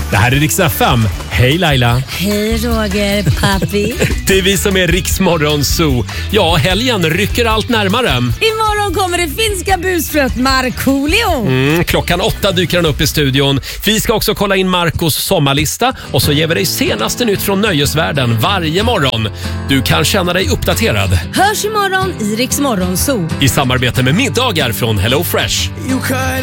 Det här är Rix FM. Hej Laila. Hej Roger, papi. Det är vi som är Rix Morgon Zoo. Ja, helgen rycker allt närmare. Imorgon kommer det finska busfröet Markoolio. Klockan 8 dyker han upp i studion. Vi ska också kolla in Marcos sommarlista och så ger vi dig senaste nytt från nöjesvärlden varje morgon. Du kan känna dig uppdaterad. Hörs imorgon i Rix Morgon Zoo. I samarbete med middagar från Hello Fresh.